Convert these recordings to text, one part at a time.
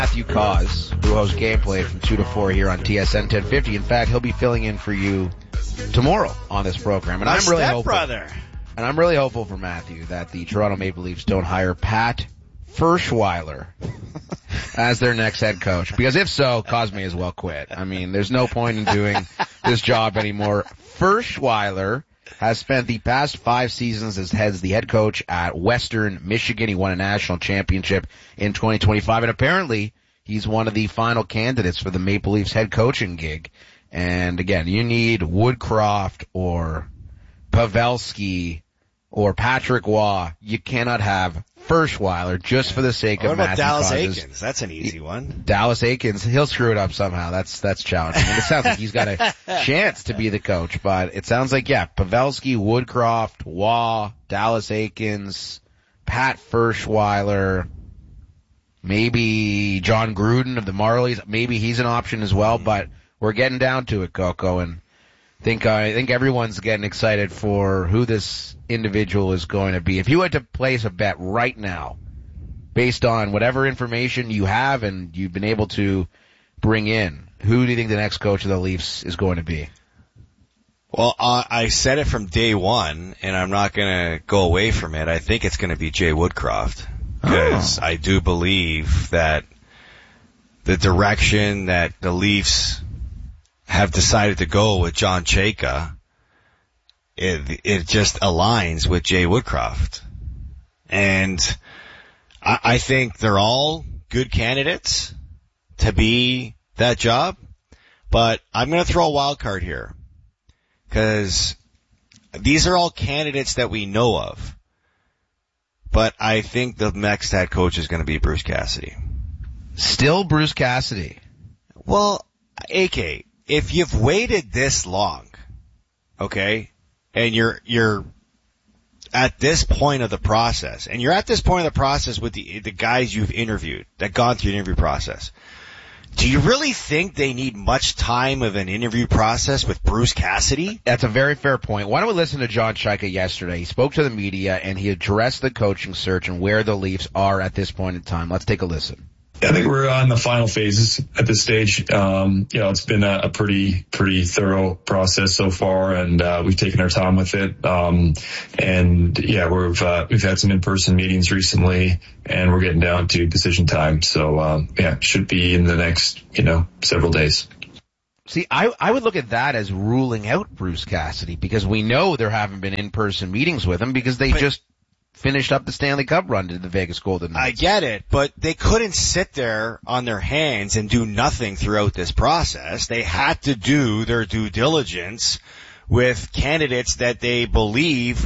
Matthew Cause, who hosts Gameplay from 2 to 4 here on TSN 1050. In fact, he'll be filling in for you tomorrow on this program. And I'm really hopeful. And I'm really hopeful for Matthew that the Toronto Maple Leafs don't hire Pat Ferschweiler as their next head coach. Because if so, Cause may as well quit. I mean, there's no point in doing this job anymore. Ferschweiler has spent the past 5 seasons as the head coach at Western Michigan. He won a national championship in 2025, and apparently he's one of the final candidates for the Maple Leafs head coaching gig. And again, you need Woodcroft or Pavelski or Patrick Waugh. You cannot have Ferschweiler just for the sake of Matthew Dallas Causes. Aikens? That's an easy one. Dallas Aikens, he'll screw it up somehow. That's challenging. And it sounds like he's got a chance to be the coach, but it sounds like, Pavelski, Woodcroft, Waugh, Dallas Aikens, Pat Ferschweiler, maybe John Gruden of the Marlies. Maybe he's an option as well, but we're getting down to it, Coco, and I think everyone's getting excited for who this individual is going to be. If you had to place a bet right now, based on whatever information you have and you've been able to bring in, who do you think the next coach of the Leafs is going to be? Well, I said it from day one, and I'm not going to go away from it. I think it's going to be Jay Woodcroft, because I do believe that the direction that the Leafs have decided to go with John Chayka, it just aligns with Jay Woodcroft. And I think they're all good candidates to be that job, but I'm going to throw a wild card here, because these are all candidates that we know of, but I think the next head coach is going to be Bruce Cassidy. Still Bruce Cassidy? Well, AK, if you've waited this long, okay, and you're at this point of the process, and you're at this point of the process with the guys you've interviewed, that gone through the interview process, do you really think they need much time of an interview process with Bruce Cassidy? That's a very fair point. Why don't we listen to John Chayka yesterday? He spoke to the media, and he addressed the coaching search and where the Leafs are at this point in time. Let's take a listen. I think we're on the final phases at this stage. It's been a pretty thorough process so far, and we've taken our time with it. We've had some in-person meetings recently, and we're getting down to decision time. So, should be in the next, several days. See, I would look at that as ruling out Bruce Cassidy, because we know there haven't been in-person meetings with him because they just finished up the Stanley Cup run to the Vegas Golden Knights. I get it, but they couldn't sit there on their hands and do nothing throughout this process. They had to do their due diligence with candidates that they believe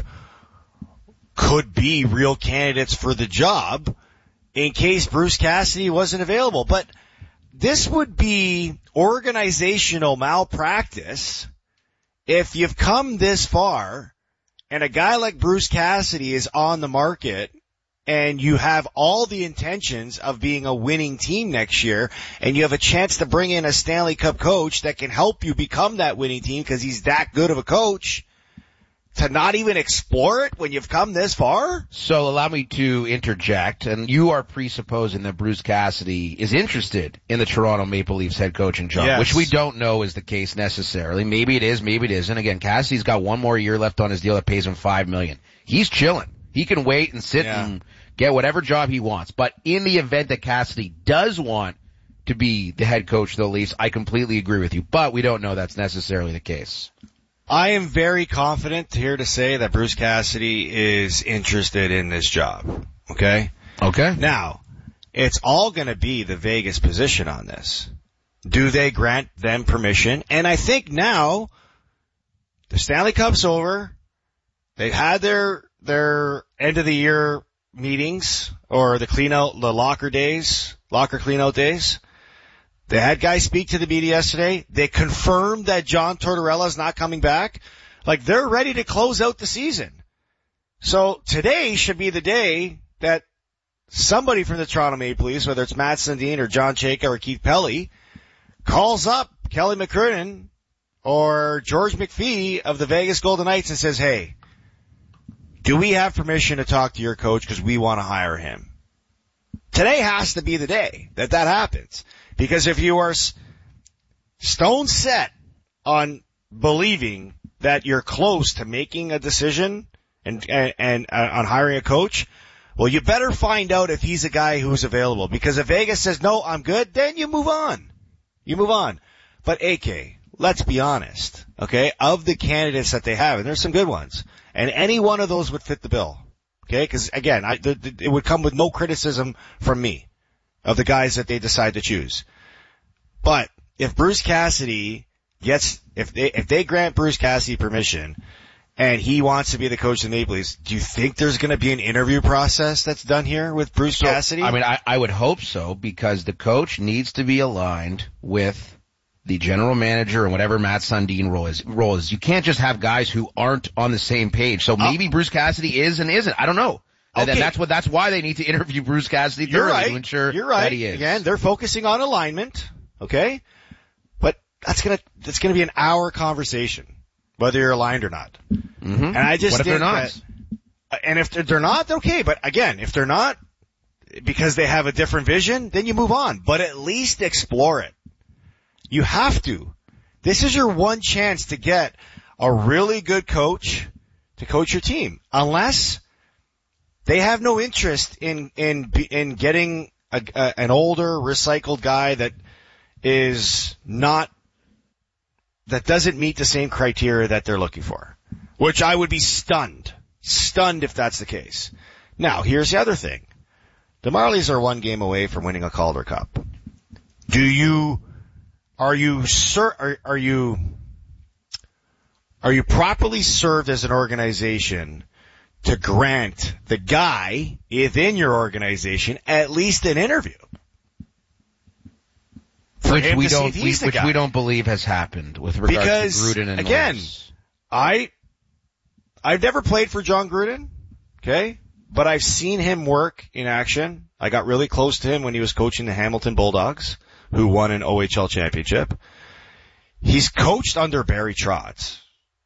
could be real candidates for the job in case Bruce Cassidy wasn't available. But this would be organizational malpractice if you've come this far and a guy like Bruce Cassidy is on the market and you have all the intentions of being a winning team next year, and you have a chance to bring in a Stanley Cup coach that can help you become that winning team because he's that good of a coach, to not even explore it when you've come this far? So allow me to interject, and you are presupposing that Bruce Cassidy is interested in the Toronto Maple Leafs head coaching job, yes, which we don't know is the case necessarily. Maybe it is, maybe it isn't. Again, Cassidy's got one more year left on his deal that pays him $5 million. He's chilling. He can wait and sit and get whatever job he wants. But in the event that Cassidy does want to be the head coach of the Leafs, I completely agree with you. But we don't know that's necessarily the case. I am very confident here to say that Bruce Cassidy is interested in this job. Okay? Okay. Now, it's all going to be the Vegas position on this. Do they grant them permission? And I think now the Stanley Cup's over. They've had their end of the year meetings, or the locker cleanout days. They had guys speak to the media yesterday. They confirmed that John Tortorella is not coming back. Like, they're ready to close out the season. So today should be the day that somebody from the Toronto Maple Leafs, whether it's Matt Sundin or John Chayka or Keith Pelly, calls up Kelly McCrimmon or George McPhee of the Vegas Golden Knights and says, hey, do we have permission to talk to your coach because we want to hire him? Today has to be the day that happens. Because if you are stone set on believing that you're close to making a decision and on hiring a coach, well, you better find out if he's a guy who's available. Because if Vegas says, no, I'm good, then you move on. But AK, let's be honest, okay? Of the candidates that they have, and there's some good ones, and any one of those would fit the bill, okay? Because again, it would come with no criticism from me of the guys that they decide to choose. But if Bruce Cassidy if they grant Bruce Cassidy permission and he wants to be the coach of the Maple Leafs, do you think there's going to be an interview process that's done here with Bruce Cassidy? I mean, I would hope so, because the coach needs to be aligned with the general manager and whatever Matt Sundin role is. You can't just have guys who aren't on the same page. So maybe Bruce Cassidy is and isn't. I don't know. And then that's why they need to interview Bruce Cassidy thoroughly to ensure that he is. Again, they're focusing on alignment, okay? But that's gonna be an hour conversation, whether you're aligned or not. Mm-hmm. And I just what if they're not? And if they're not, okay. But again, if they're not, because they have a different vision, then you move on. But at least explore it. You have to. This is your one chance to get a really good coach to coach your team. Unless they have no interest in getting an older, recycled guy that doesn't meet the same criteria that they're looking for. Which I would be stunned if that's the case. Now, here's the other thing. The Marlies are one game away from winning a Calder Cup. Are you properly served as an organization to grant the guy within your organization at least an interview? Which we don't believe has happened with regards to Gruden and again, Norris. I've never played for John Gruden, okay? But I've seen him work in action. I got really close to him when he was coaching the Hamilton Bulldogs, who won an OHL championship. He's coached under Barry Trotz.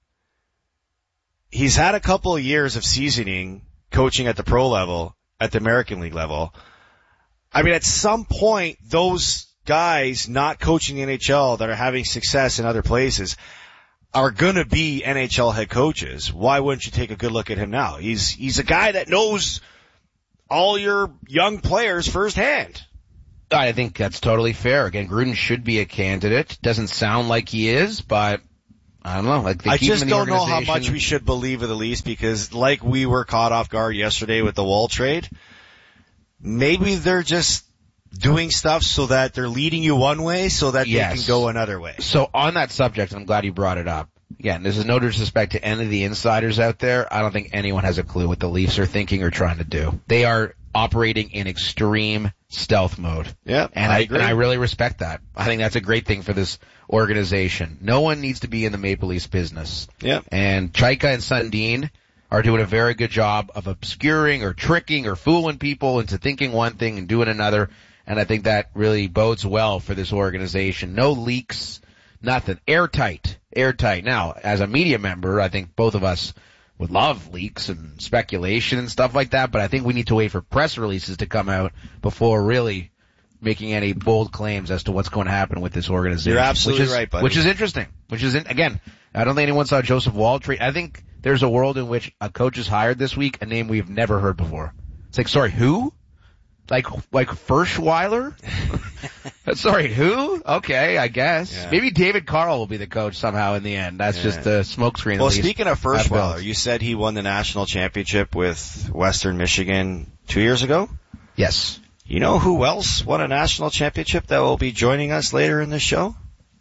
He's had a couple of years of seasoning coaching at the pro level, at the American League level. I mean, at some point, those guys not coaching the NHL that are having success in other places are going to be NHL head coaches. Why wouldn't you take a good look at him now? He's a guy that knows all your young players firsthand. I think that's totally fair. Again, Gruden should be a candidate. Doesn't sound like he is, but I don't know. Like, I just don't know how much we should believe of the Leafs, because like we were caught off guard yesterday with the Wall trade, maybe they're just doing stuff so that they're leading you one way so that they can go another way. So on that subject, I'm glad you brought it up. Again, this is no disrespect to any of the insiders out there. I don't think anyone has a clue what the Leafs are thinking or trying to do. They are operating in extreme stealth mode. Yeah, and I agree. And I really respect that. I think that's a great thing for this organization. No one needs to be in the Maple Leafs business. Yeah. And Chaika and Sundin are doing a very good job of obscuring or tricking or fooling people into thinking one thing and doing another. And I think that really bodes well for this organization. No leaks, nothing. Airtight. Now, as a media member, I think both of us would love leaks and speculation and stuff like that, but I think we need to wait for press releases to come out before really making any bold claims as to what's going to happen with this organization. You're absolutely right, buddy. Which is interesting. Again, I don't think anyone saw Joseph Woll trade. I think there's a world in which a coach is hired this week, a name we've never heard before. It's like, sorry, who? Like Ferschweiler? Sorry, who? Okay, I guess. Yeah. Maybe David Carl will be the coach somehow in the end. That's just a smokescreen. Well, speaking of Ferschweiler, you said he won the national championship with Western Michigan 2 years ago? Yes. You know who else won a national championship that will be joining us later in the show?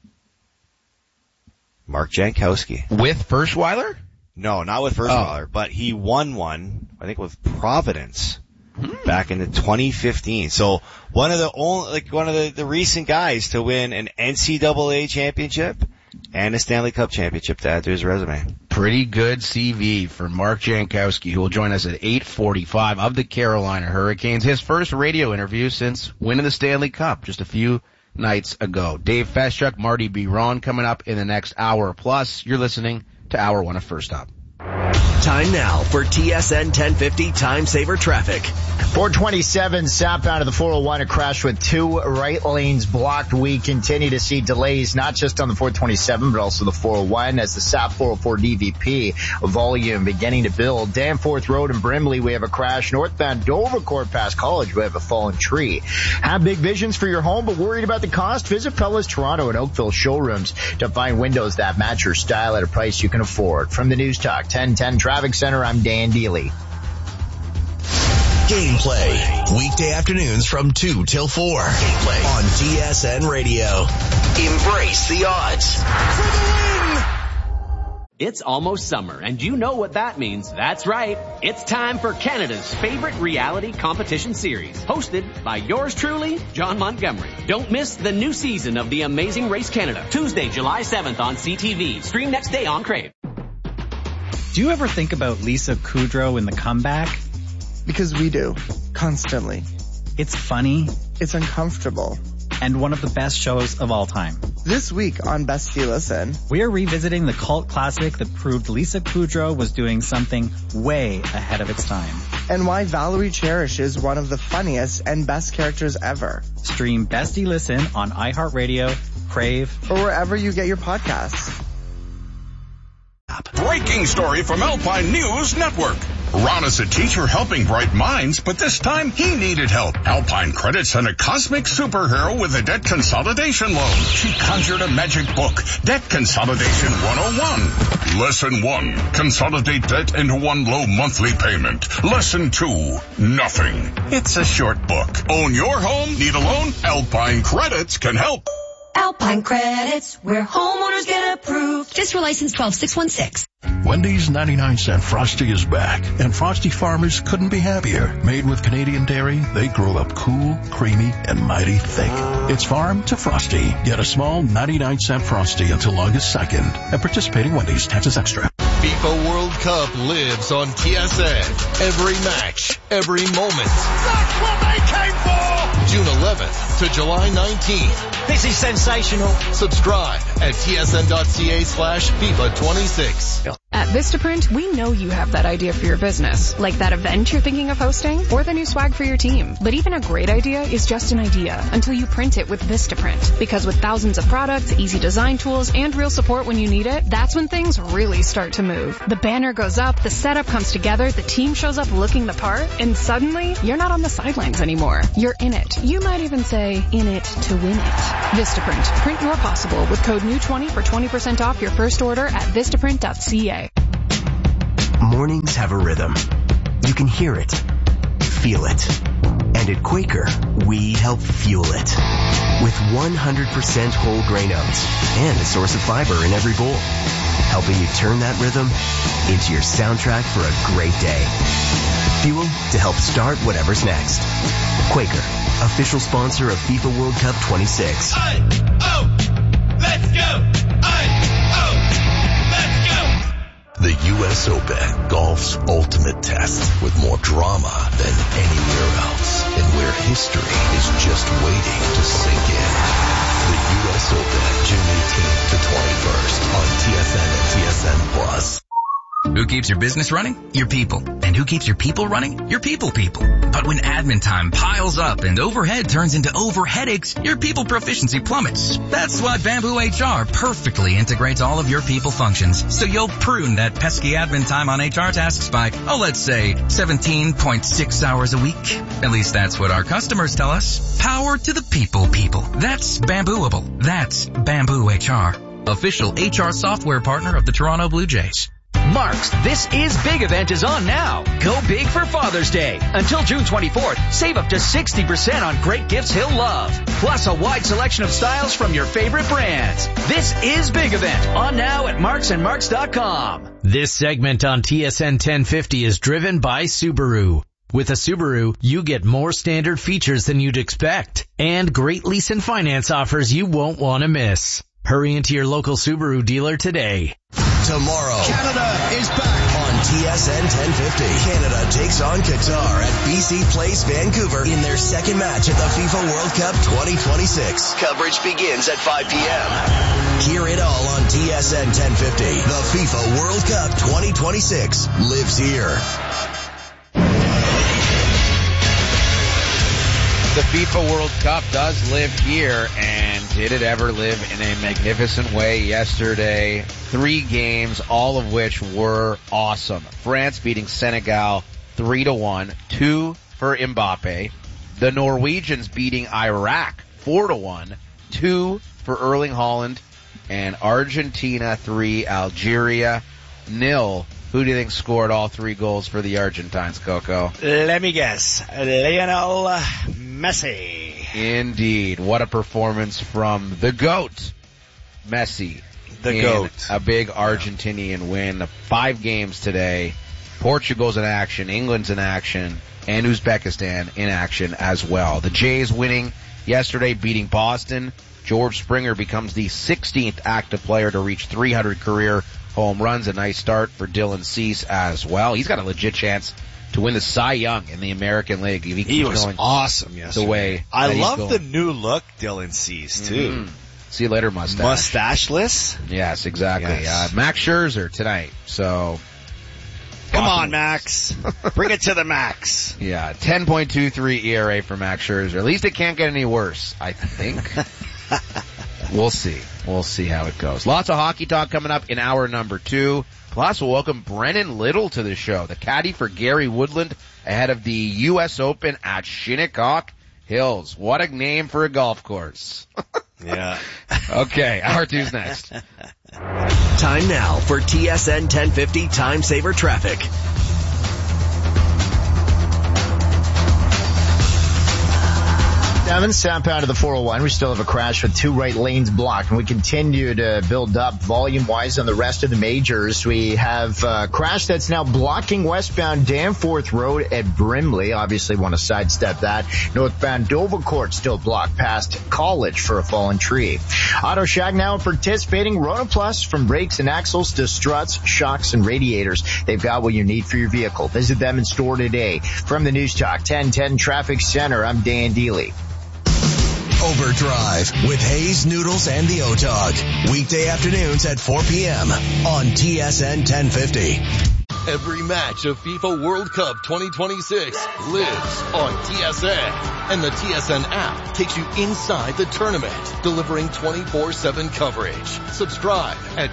Mark Jankowski. With Ferschweiler? No, not with Ferschweiler, but he won one, I think, with Providence. Back in the 2015. So one of the recent guys to win an NCAA championship and a Stanley Cup championship to add to his resume. Pretty good CV for Mark Jankowski, who will join us at 8:45 of the Carolina Hurricanes. His first radio interview since winning the Stanley Cup just a few nights ago. Dave Feschuk, Marty Biron coming up in the next hour plus. You're listening to Hour 1 of First Up. Time now for TSN 1050 Time Saver Traffic. 427 southbound of the 401, a crash with 2 right lanes blocked. We continue to see delays not just on the 427 but also the 401 as the South 404 DVP volume beginning to build. Danforth Road in Brimley, we have a crash. Northbound Dovercourt past College, we have a fallen tree. Have big visions for your home but worried about the cost? Visit Fellas Toronto and Oakville showrooms to find windows that match your style at a price you can afford. From the News Talk 1010 Traffic Center, I'm Dan Deely. Gameplay, weekday afternoons from 2 till 4. Gameplay on TSN Radio. Embrace the odds. For the win! It's almost summer, and you know what that means. That's right. It's time for Canada's favorite reality competition series, hosted by yours truly, John Montgomery. Don't miss the new season of The Amazing Race Canada, Tuesday, July 7th on CTV. Stream next day on Crave. Do you ever think about Lisa Kudrow in The Comeback? Because we do. Constantly. It's funny. It's uncomfortable. And one of the best shows of all time. This week on Bestie Listen, we are revisiting the cult classic that proved Lisa Kudrow was doing something way ahead of its time. And why Valerie Cherish is one of the funniest and best characters ever. Stream Bestie Listen on iHeartRadio, Crave, or wherever you get your podcasts. Breaking story from Alpine News Network. Ron is a teacher helping bright minds, but this time he needed help. Alpine Credit sent a cosmic superhero with a debt consolidation loan. She conjured a magic book, Debt Consolidation 101. Lesson 1, consolidate debt into one low monthly payment. Lesson 2, nothing. It's a short book. Own your home? Need a loan? Alpine Credits can help. Alpine Credits, where homeowners get approved. Fiscal license 12616. Wendy's 99-cent Frosty is back, and Frosty farmers couldn't be happier. Made with Canadian dairy, they grow up cool, creamy, and mighty thick. It's farm to Frosty. Get a small 99-cent Frosty until August 2nd at participating Wendy's. Taxes extra. FIFA World Cup lives on TSN. Every match, every moment. That's what they came for! June 11th to July 19th. This is sensational. Subscribe at tsn.ca/FIFA26. At Vistaprint, we know you have that idea for your business, like that event you're thinking of hosting, or the new swag for your team. But even a great idea is just an idea until you print it with Vistaprint. Because with thousands of products, easy design tools, and real support when you need it, that's when things really start to move. The banner goes up, the setup comes together, the team shows up looking the part, and suddenly, you're not on the sidelines anymore. You're in it. You might even say, in it to win it. Vistaprint. Print your possible with code NEW20 for 20% off your first order at Vistaprint.ca. Mornings have a rhythm. You can hear it, feel it. And at Quaker, we help fuel it. With 100% whole grain oats and a source of fiber in every bowl. Helping you turn that rhythm into your soundtrack for a great day. Fuel to help start whatever's next. Quaker, official sponsor of FIFA World Cup 26. Let's go! Let's go! The U.S. Open, golf's ultimate test with more drama than anywhere else and where history is just waiting to sink in. The U.S. Open, June 18th to 21st on TSN and TSN Plus. Who keeps your business running? Your people. And who keeps your people running? Your people. But when admin time piles up and overhead turns into over headaches, your people proficiency plummets. That's why Bamboo HR perfectly integrates all of your people functions. So you'll prune that pesky admin time on HR tasks by, let's say 17.6 hours a week. At least that's what our customers tell us. Power to the people. That's Bambooable. That's Bamboo HR. Official HR software partner of the Toronto Blue Jays. Mark's This Is Big event is on now. Go big for Father's Day. Until June 24th, save up to 60% on great gifts he'll love. Plus a wide selection of styles from your favorite brands. This Is Big event on now at marksandmarks.com. This segment on TSN 1050 is driven by Subaru. With a Subaru, you get more standard features than you'd expect and great lease and finance offers you won't want to miss. Hurry into your local Subaru dealer today. Tomorrow, Canada is back on TSN 1050. Canada takes on Qatar at BC Place, Vancouver in their second match at the FIFA World Cup 2026. Coverage begins at 5 p.m. Hear it all on TSN 1050. The FIFA World Cup 2026 lives here. The FIFA World Cup does live here, and did it ever live in a magnificent way yesterday? 3 games, all of which were awesome. France beating Senegal 3-1, 2 for Mbappe. The Norwegians beating Iraq 4-1, 2 for Erling Haaland. And Argentina 3, Algeria 0. Who do you think scored all 3 goals for the Argentines, Coco? Let me guess. Lionel Messi. Indeed. What a performance from the GOAT, Messi. The GOAT. A big Argentinian win. 5 games today. Portugal's in action. England's in action. And Uzbekistan in action as well. The Jays winning yesterday, beating Boston. George Springer becomes the 16th active player to reach 300 career home runs. A nice start for Dylan Cease as well. He's got a legit chance to win the Cy Young in the American League. He was awesome yesterday. The way I love the new look Dylan Cease, too. Mm-hmm. See you later, mustache. Mustacheless? Yes, exactly. Yes. Max Scherzer tonight. So, come on, Max. Bring it to the max. Yeah, 10.23 ERA for Max Scherzer. At least it can't get any worse, I think. We'll see. We'll see how it goes. Lots of hockey talk coming up in hour number 2. Plus, we'll welcome Brennan Little to the show, the caddy for Gary Woodland ahead of the U.S. Open at Shinnecock Hills. What a name for a golf course. Yeah. Okay, hour 2's next. Time now for TSN 1050 Time Saver Traffic. 7 southbound to the 401. We still have a crash with 2 right lanes blocked, and we continue to build up volume-wise on the rest of the majors. We have a crash that's now blocking westbound Danforth Road at Brimley. Obviously want to sidestep that. Northbound Dovercourt still blocked past College for a fallen tree. Auto Shack now participating. Rona Plus, from brakes and axles to struts, shocks, and radiators. They've got what you need for your vehicle. Visit them in store today. From the News Talk 1010 Traffic Center, I'm Dan Deely. Overdrive with Hayes, Noodles, and the O-Dog. Weekday afternoons at 4 p.m. on TSN 1050. Every match of FIFA World Cup 2026 lives on TSN. And the TSN app takes you inside the tournament, delivering 24/7 coverage. Subscribe at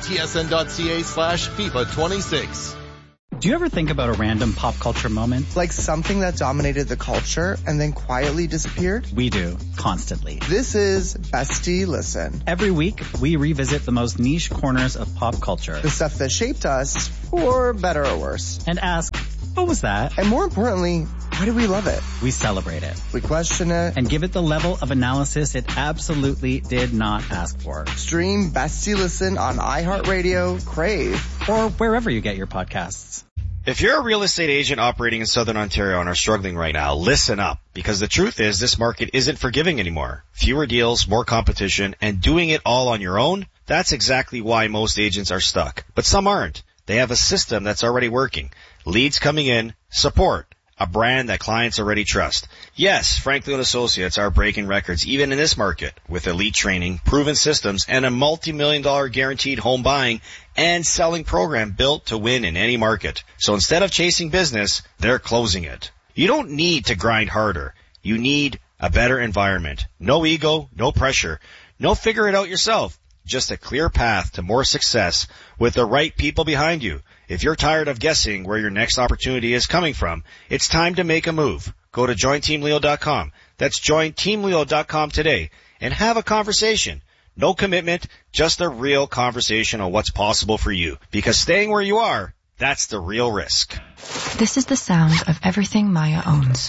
tsn.ca/FIFA26. Do you ever think about a random pop culture moment? Like something that dominated the culture and then quietly disappeared? We do, constantly. This is Bestie Listen. Every week, we revisit the most niche corners of pop culture. The stuff that shaped us, for better or worse. And ask, what was that? And more importantly, why do we love it? We celebrate it. We question it. And give it the level of analysis it absolutely did not ask for. Stream Bestie Listen on iHeartRadio, Crave, or wherever you get your podcasts. If you're a real estate agent operating in Southern Ontario and are struggling right now, listen up. Because the truth is, this market isn't forgiving anymore. Fewer deals, more competition, and doing it all on your own? That's exactly why most agents are stuck. But some aren't. They have a system that's already working. Leads coming in, support. A brand that clients already trust. Yes, Franklin & Associates are breaking records even in this market with elite training, proven systems, and a multi-million-dollar guaranteed home buying and selling program built to win in any market. So instead of chasing business, they're closing it. You don't need to grind harder. You need a better environment. No ego, no pressure. No figure it out yourself. Just a clear path to more success with the right people behind you. If you're tired of guessing where your next opportunity is coming from, it's time to make a move. Go to jointeamleo.com. That's jointeamleo.com today and have a conversation. No commitment, just a real conversation on what's possible for you. Because staying where you are, that's the real risk. This is the sound of everything Maya owns.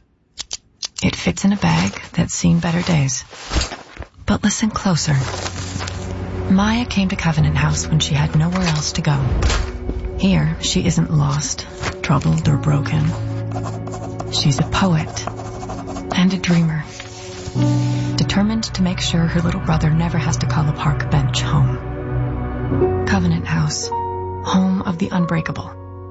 It fits in a bag that's seen better days. But listen closer. Maya came to Covenant House when she had nowhere else to go. Here, she isn't lost, troubled, or broken. She's a poet and a dreamer, determined to make sure her little brother never has to call a park bench home. Covenant House, home of the unbreakable.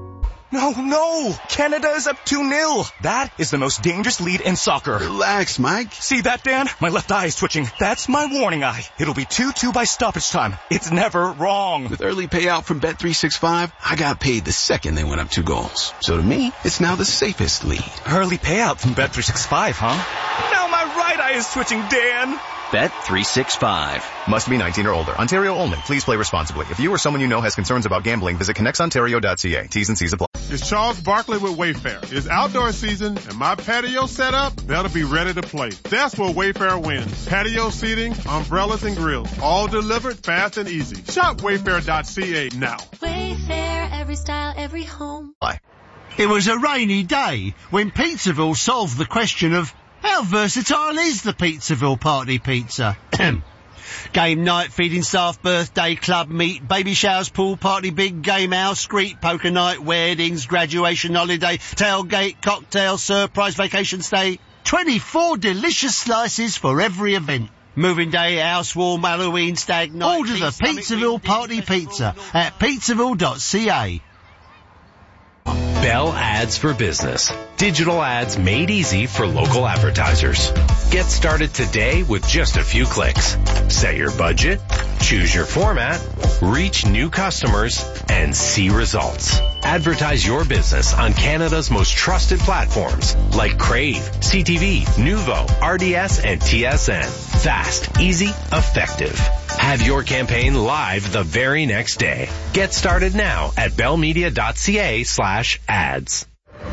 No! Canada is up 2-0. That is the most dangerous lead in soccer. Relax, Mike. See that, Dan? My left eye is twitching. That's my warning eye. It'll be 2-2 by stoppage time. It's never wrong. With early payout from Bet365, I got paid the second they went up 2 goals. So to me, it's now the safest lead. Early payout from Bet365, huh? Now my right eye is twitching, Dan. Bet365. Must be 19 or older. Ontario only. Please play responsibly. If you or someone you know has concerns about gambling, visit connectsontario.ca. T's and C's apply. It's Charles Barkley with Wayfair. It's outdoor season and my patio set up, that'll be ready to play. That's where Wayfair wins. Patio seating, umbrellas and grills, all delivered fast and easy. Shop wayfair.ca now. Wayfair, every style, every home. It was a rainy day when Pizzaville solved the question of how versatile is the Pizzaville Party Pizza? Game night, feeding staff, birthday, club meet, baby showers, pool party, big game house, street poker night, weddings, graduation holiday, tailgate, cocktail, surprise vacation stay. 24 delicious slices for every event. Moving day, housewarm, Halloween, stag night. Order the Pizzaville Party Pizza at pizzaville.ca. Bell Ads for Business. Digital ads made easy for local advertisers. Get started today with just a few clicks. Set your budget, choose your format, reach new customers, and see results. Advertise your business on Canada's most trusted platforms like Crave, CTV, Nuvo, RDS, and TSN. Fast, easy, effective. Have your campaign live the very next day. Get started now at bellmedia.ca/ads.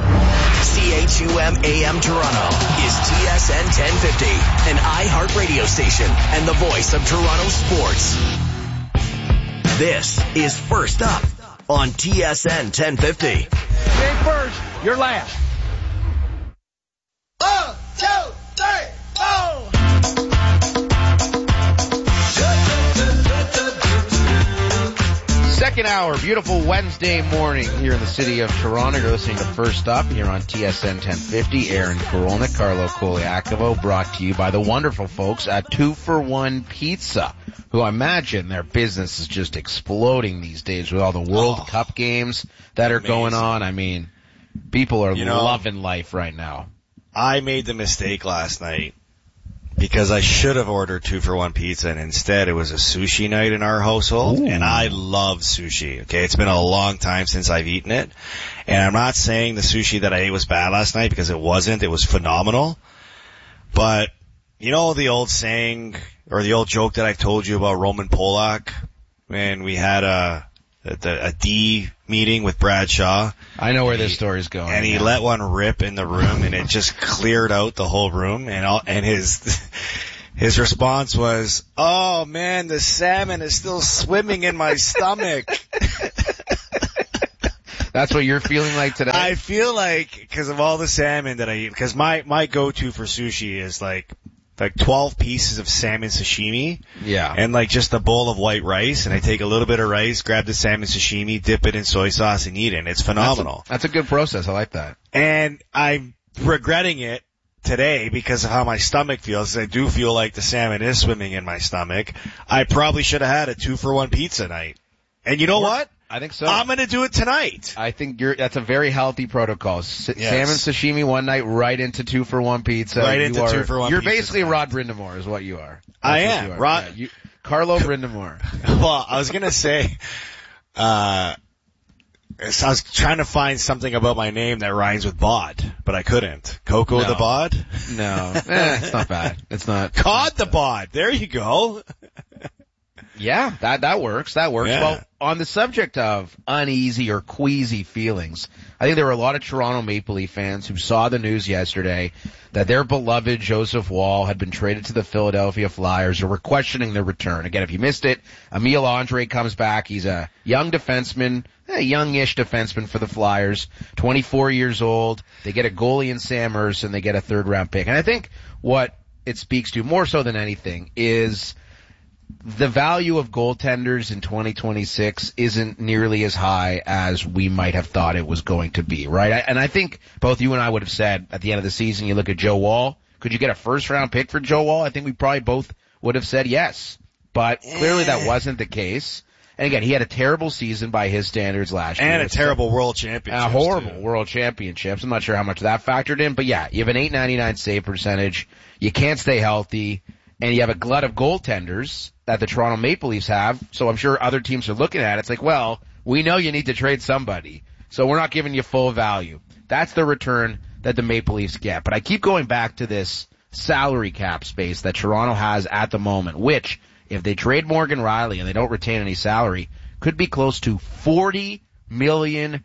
CHUM AM Toronto is TSN 1050, an iHeart radio station and the voice of Toronto sports. This is First Up on TSN 1050. You ain't first, you're last. 1, 2, 3, 4. Second hour, beautiful Wednesday morning here in the city of Toronto. You're listening to First Up here on TSN 1050. Aaron Korolnik, Carlo Koliakovo, brought to you by the wonderful folks at 2-for-1 Pizza, who I imagine their business is just exploding these days with all the World Cup games that are going on. I mean, people are loving life right now. I made the mistake last night because I should have ordered 2-for-1 pizza, and instead it was a sushi night in our household. Ooh. And I love sushi. Okay, it's been a long time since I've eaten it, and I'm not saying the sushi that I ate was bad last night because it wasn't. It was phenomenal. But you know the old saying or the old joke that I've told you about Roman Polak when we had a D meeting with Brad Shaw. I know where this story's going. And he let one rip in the room, and it just cleared out the whole room. And his response was, "Oh man, the salmon is still swimming in my stomach." That's what you're feeling like today? I feel like, because of all the salmon that I eat, because my go-to for sushi is like 12 pieces of salmon sashimi. Yeah. And like just a bowl of white rice, and I take a little bit of rice, grab the salmon sashimi, dip it in soy sauce, and eat it. And it's phenomenal. That's a good process. I like that. And I'm regretting it today because of how my stomach feels. I do feel like the salmon is swimming in my stomach. I probably should have had a 2-for-1 pizza night. And you know what? I think so. I'm going to do it tonight. I think that's a very healthy protocol. Salmon sashimi one night, right into 2-for-1 pizza. Right into 2-for-1 You're pizza basically Rod Brindamore is what you are. I am. Carlo Brindamore. Well, I was going to say, I was trying to find something about my name that rhymes with bod, but I couldn't. Coco the bod? No. It's not bad. It's not. Cod the bod. There you go. Yeah, that works. That works. Yeah. Well, on the subject of uneasy or queasy feelings, I think there were a lot of Toronto Maple Leaf fans who saw the news yesterday that their beloved Joseph Woll had been traded to the Philadelphia Flyers, or were questioning their return. Again, if you missed it, Emile Andre comes back. He's a young defenseman, a youngish defenseman for the Flyers, 24 years old. They get a goalie in Sam Ersson. They get a third-round pick. And I think what it speaks to, more so than anything, is the value of goaltenders in 2026 isn't nearly as high as we might have thought it was going to be, right? And I think both you and I would have said at the end of the season, you look at Joe Woll, could you get a first-round pick for Joe Woll? I think we probably both would have said yes. But clearly that wasn't the case. And again, he had a terrible season by his standards last year. And a terrible World Championship. A horrible World Championships. I'm not sure how much that factored in, but yeah, you have an .899 save percentage. You can't stay healthy, and you have a glut of goaltenders that the Toronto Maple Leafs have. So I'm sure other teams are looking at it. It's like, well, we know you need to trade somebody, so we're not giving you full value. That's the return that the Maple Leafs get. But I keep going back to this salary cap space that Toronto has at the moment, which, if they trade Morgan Rielly and they don't retain any salary, could be close to $40 million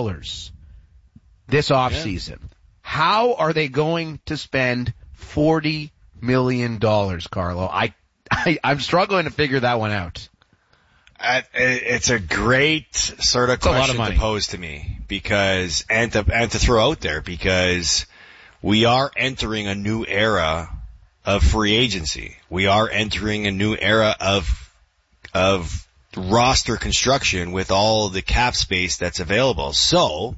this offseason. How are they going to spend $40 million, Carlo? I'm struggling to figure that one out. It's a great sort of question to pose to me because, and to throw out there, because we are entering a new era of free agency. We are entering a new era of roster construction with all the cap space that's available. So,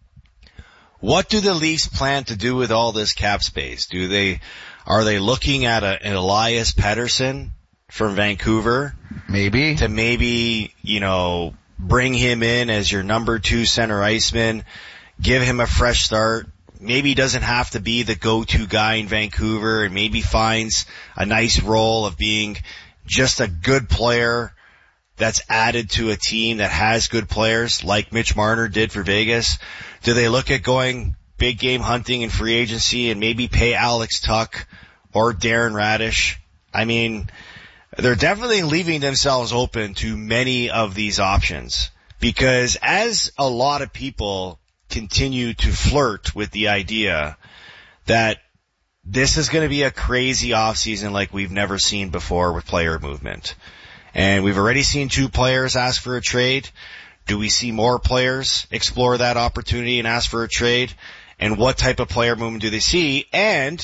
what do the Leafs plan to do with all this cap space? Are they looking at an Elias Pettersson from Vancouver? Maybe. To maybe, bring him in as your number 2 center iceman, give him a fresh start. Maybe he doesn't have to be the go-to guy in Vancouver, and maybe finds a nice role of being just a good player that's added to a team that has good players like Mitch Marner did for Vegas. Do they look at going big game hunting in free agency and maybe pay Alex Tuch or Darren Radish? I mean, they're definitely leaving themselves open to many of these options, because as a lot of people continue to flirt with the idea that this is going to be a crazy offseason like we've never seen before with player movement. And we've already seen 2 players ask for a trade. Do we see more players explore that opportunity and ask for a trade? And what type of player movement do they see? And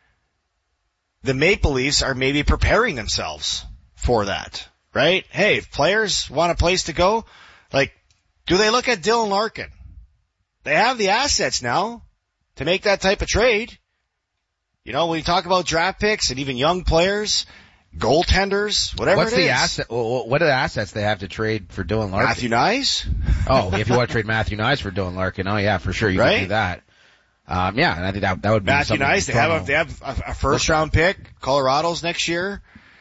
the Maple Leafs are maybe preparing themselves for that, right? Hey, if players want a place to go, do they look at Dylan Larkin? They have the assets now to make that type of trade. When you talk about draft picks and even young players, goaltenders, whatever What's the asset? What are the assets they have to trade for Dylan Larkin? Matthew Knies? Oh, if you want to trade Matthew Knies for Dylan Larkin, oh yeah, for sure you can do that. And I think that would be Matthew Knies. They have a first round pick, Colorado's next year.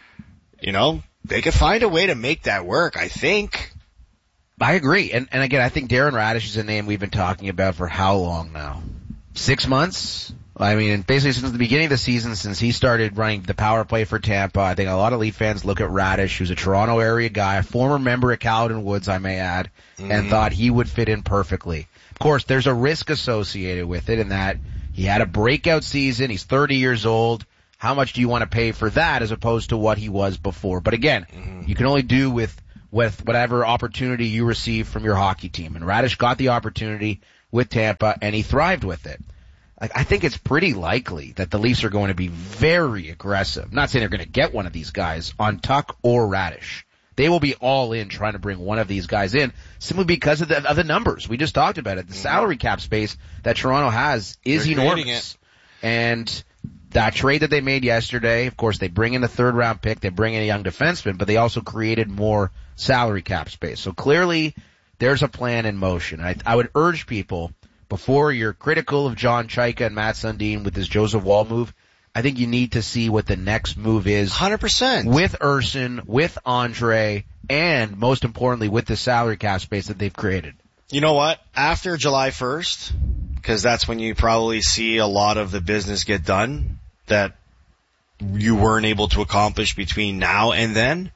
They could find a way to make that work, I think. I agree. And again, I think Darren Radish is a name we've been talking about for how long now? 6 months? I mean, basically since the beginning of the season, since he started running the power play for Tampa, I think a lot of Leaf fans look at Radish, who's a Toronto area guy, a former member at Caledon Woods, I may add, and thought he would fit in perfectly. Of course, there's a risk associated with it in that he had a breakout season. He's 30 years old. How much do you want to pay for that as opposed to what he was before? But again, you can only do with whatever opportunity you receive from your hockey team. And Radish got the opportunity with Tampa, and he thrived with it. I think it's pretty likely that the Leafs are going to be very aggressive. I'm not saying they're going to get one of these guys on Tuch or Radish. They will be all in trying to bring one of these guys in simply because of the numbers. We just talked about it. The salary cap space that Toronto has is enormous. And that trade that they made yesterday, of course, they bring in a 3rd round pick, they bring in a young defenseman, but they also created more salary cap space. So clearly there's a plan in motion. I would urge people, before you're critical of John Chaika and Matt Sundin with this Joseph Woll move, I think you need to see what the next move is. 100%. With Urson, with Andre, and most importantly, with the salary cap space that they've created. You know what? After July 1st, because that's when you probably see a lot of the business get done that you weren't able to accomplish between now and then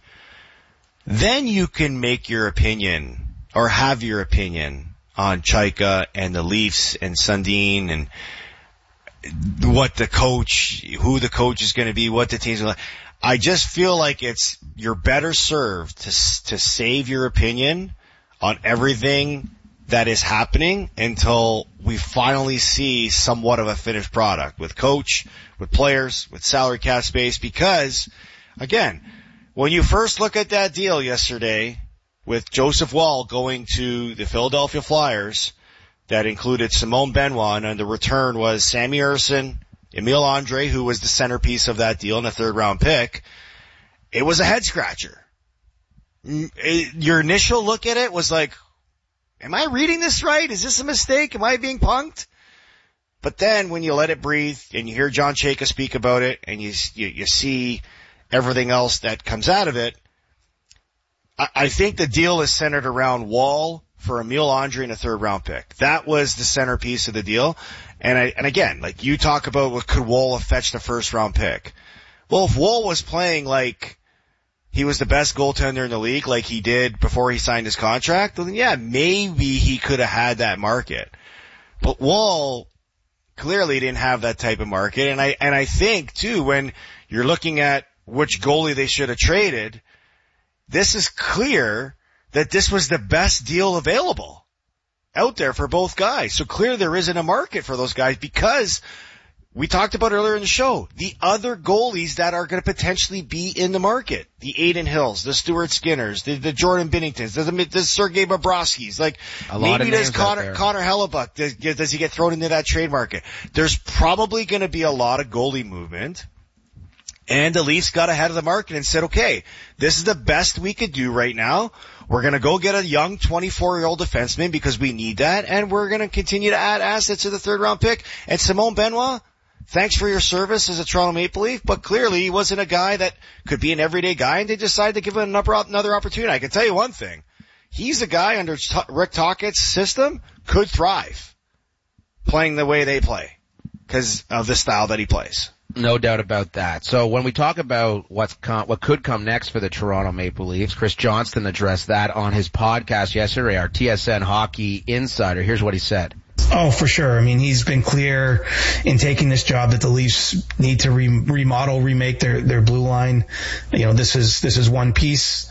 you can make your opinion or have your opinion on Chaika and the Leafs and Sundin and who the coach is going to be, what the team's going to. I just feel like you're better served to save your opinion on everything that is happening until we finally see somewhat of a finished product with coach, with players, with salary cap space. Because, again, when you first look at that deal yesterday with Joseph Woll going to the Philadelphia Flyers, that included Simone Benoit, and the return was Sammy Urson, Emil Andre, who was the centerpiece of that deal, and a 3rd round pick, it was a head scratcher. your initial look at it was like, am I reading this right? Is this a mistake? Am I being punked? But then when you let it breathe and you hear John Chayka speak about it and you see everything else that comes out of it, I think the deal is centered around Wall for Emile Andre and a 3rd round pick. That was the centerpiece of the deal. And again, like you talk about what could Wall have fetched a 1st round pick. Well, if Wall was playing like he was the best goaltender in the league like he did before he signed his contract, then yeah, maybe he could have had that market. But Wall clearly didn't have that type of market. And I think too, when you're looking at which goalie they should have traded, this is clear that this was the best deal available out there for both guys. So clearly there isn't a market for those guys because we talked about earlier in the show, the other goalies that are going to potentially be in the market. The Aiden Hills, the Stuart Skinners, the Jordan Binningtons, the Sergei Bobrovskys. Like, maybe does Connor Hellebuck, does he get thrown into that trade market? There's probably going to be a lot of goalie movement. And the Leafs got ahead of the market and said, okay, this is the best we could do right now. We're going to go get a young 24-year-old defenseman because we need that. And we're going to continue to add assets to the 3rd round pick. And Simone Benoit, thanks for your service as a Toronto Maple Leaf, but clearly he wasn't a guy that could be an everyday guy, and they decided to give him another opportunity. I can tell you one thing. He's a guy under Rick Tocchet's system could thrive playing the way they play because of the style that he plays. No doubt about that. So when we talk about what could come next for the Toronto Maple Leafs, Chris Johnston addressed that on his podcast yesterday, our TSN Hockey Insider. Here's what he said. Oh, for sure. I mean, he's been clear in taking this job that the Leafs need to remake their blue line. You know, this is one piece,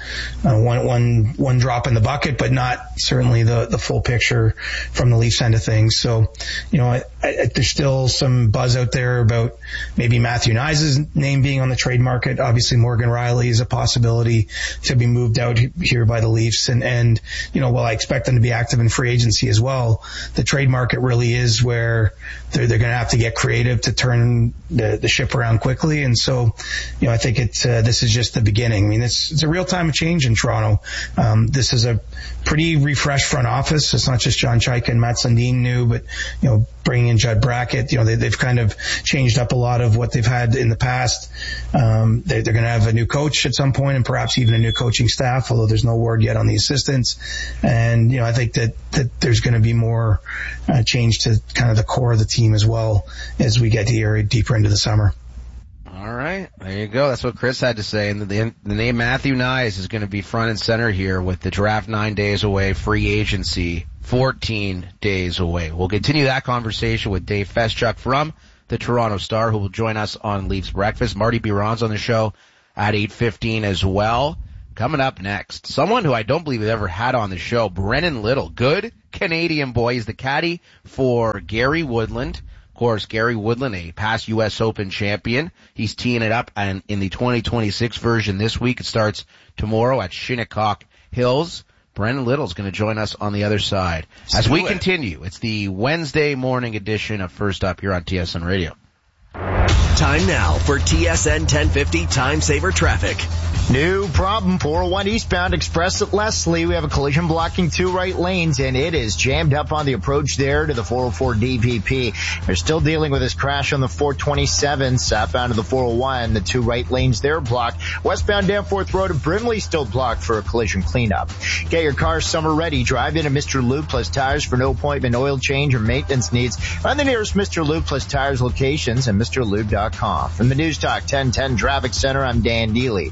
one drop in the bucket, but not certainly the full picture from the Leafs end of things. So, you know, there's still some buzz out there about maybe Matthew Knies' name being on the trade market. Obviously, Morgan Rielly is a possibility to be moved out here by the Leafs. And, you know, while I expect them to be active in free agency as well, the trade market really is where they're going to have to get creative to turn the ship around quickly. And so, you know, I think this is just the beginning. I mean, it's a real time of change in Toronto. This is a pretty refreshed front office. It's not just John Chayka and Matt Sundin new, but, you know, bringing in Judd Brackett, you know, they've kind of changed up a lot of what they've had in the past. They're going to have a new coach at some point and perhaps even a new coaching staff, although there's no word yet on the assistants. And, you know, I think that there's going to be more change to kind of the core of the team as well as we get deeper into the summer. All right, there you go. That's what Chris had to say. And the name Matthew Knies is going to be front and center here with the draft 9 days away, free agency 14 days away. We'll continue that conversation with Dave Feschuk from the Toronto Star, who will join us on Leafs Breakfast. Marty Biron's on the show at 8:15 as well. Coming up next, someone who I don't believe we've ever had on the show, Brennan Little. Good Canadian boy. He's the caddy for Gary Woodland. Of course, Gary Woodland, a past U.S. Open champion. He's teeing it up in the 2026 version this week. It starts tomorrow at Shinnecock Hills. Brennan Little's going to join us on the other side. As we continue, it's the Wednesday morning edition of First Up here on TSN Radio. Time now for TSN 1050 Time Saver Traffic. New problem, 401 eastbound express at Leslie. We have a collision blocking 2 right lanes, and it is jammed up on the approach there to the 404 DVP. They're still dealing with this crash on the 427 southbound to the 401. The 2 right lanes there blocked. Westbound Danforth Road to Brimley still blocked for a collision cleanup. Get your car summer ready. Drive into Mr. Lube Plus Tires for no appointment oil change or maintenance needs. Find the nearest Mr. Lube Plus Tires locations at MrLube.com. From the News Talk 1010 Traffic Center, I'm Dan Dealey.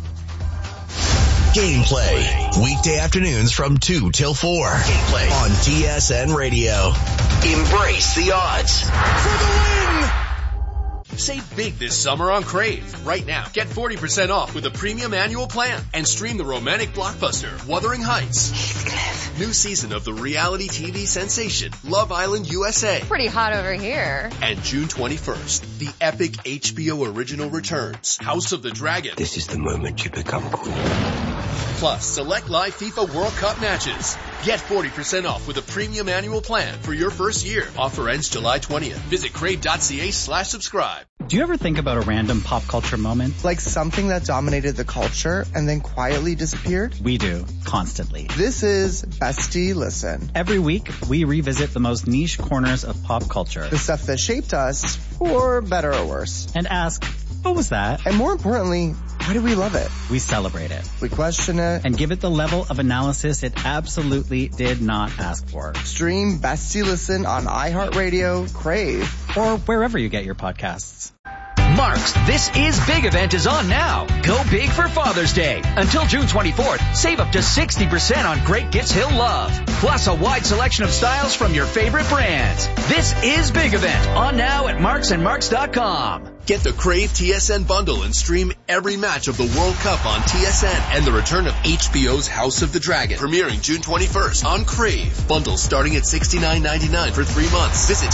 Gameplay, weekday afternoons from 2 till 4. Gameplay on TSN Radio. Embrace the odds. For the win! Save big this summer on Crave. Right now, get 40% off with a premium annual plan and stream the romantic blockbuster, Wuthering Heights. Heathcliff. New season of the reality TV sensation, Love Island USA. Pretty hot over here. And June 21st, the epic HBO original returns, House of the Dragon. This is the moment you become queen. Plus, select live FIFA World Cup matches. Get 40% off with a premium annual plan for your first year. Offer ends July 20th. Visit crave.ca/subscribe. Do you ever think about a random pop culture moment? Like something that dominated the culture and then quietly disappeared? We do, constantly. This is Bestie Listen. Every week, we revisit the most niche corners of pop culture. The stuff that shaped us, for better or worse. And ask, what was that? And more importantly, why do we love it? We celebrate it. We question it. And give it the level of analysis it absolutely did not ask for. Stream Bestie Listen on iHeartRadio, Crave, or wherever you get your podcasts. Mark's This Is Big event is on now. Go big for Father's Day. Until June 24th, save up to 60% on great gifts he'll love. Plus a wide selection of styles from your favorite brands. This Is Big event on now at marksandmarks.com. Get the Crave TSN bundle and stream every match of the World Cup on TSN and the return of HBO's House of the Dragon, premiering June 21st on Crave. Bundles starting at $69.99 for 3 months. Visit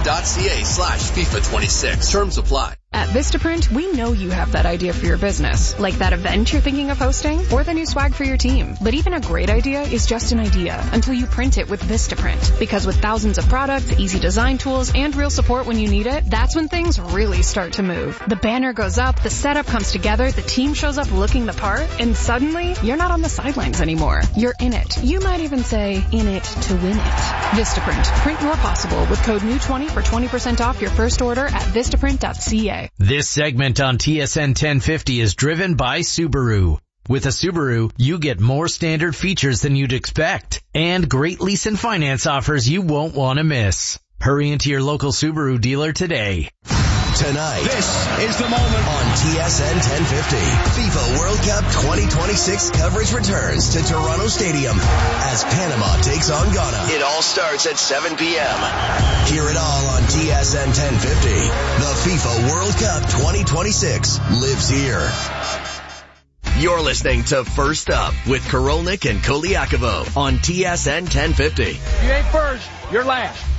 tsn.ca/FIFA26. Terms apply. At Vistaprint, we know you have that idea for your business, like that event you're thinking of hosting, or the new swag for your team. But even a great idea is just an idea until you print it with Vistaprint. Because with thousands of products, easy design tools, and real support when you need it, that's when things really start to move. The banner goes up, the setup comes together, the team shows up looking the part, and suddenly, you're not on the sidelines anymore. You're in it. You might even say, in it to win it. Vistaprint. Print your possible with code NEW20 for 20% off your first order at vistaprint.ca. This segment on TSN 1050 is driven by Subaru. With a Subaru, you get more standard features than you'd expect, and great lease and finance offers you won't want to miss. Hurry into your local Subaru dealer today. Tonight, this is the moment on TSN 1050. FIFA World Cup 2026 coverage returns to Toronto Stadium as Panama takes on Ghana. It all starts at 7 p.m. Hear it all on TSN 1050. The FIFA World Cup 2026 lives here. You're listening to First Up with Korolnik and Koliakovo on TSN 1050. If you ain't first, you're last.